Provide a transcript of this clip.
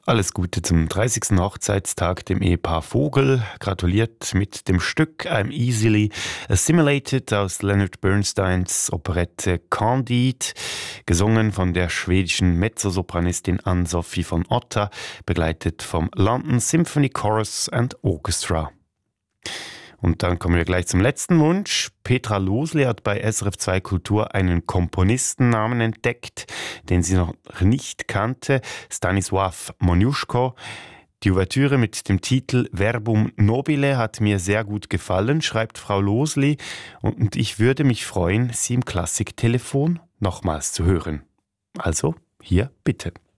Alles Gute zum 30. Hochzeitstag dem Ehepaar Vogel. Gratuliert mit dem Stück I'm Easily Assimilated aus Leonard Bernsteins Operette Candide, gesungen von der schwedischen Mezzosopranistin Ann-Sophie von Otta, begleitet vom London Symphony Chorus and Orchestra. Und dann kommen wir gleich zum letzten Wunsch. Petra Losli hat bei SRF 2 Kultur einen Komponistennamen entdeckt, den sie noch nicht kannte, Stanisław Moniuszko. Die Ouvertüre mit dem Titel Verbum Nobile hat mir sehr gut gefallen, schreibt Frau Losli. Und ich würde mich freuen, sie im Klassiktelefon nochmals zu hören. Also, hier bitte.